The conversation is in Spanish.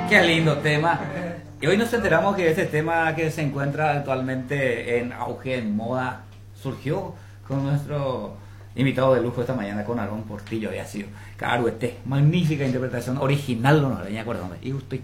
Qué lindo tema. Y hoy nos enteramos que ese tema que se encuentra actualmente en auge, en moda, surgió con nuestro invitado de lujo esta mañana, con Aarón Portillo, había sido. Claro, magnífica interpretación original, no me acuerdo. Y estoy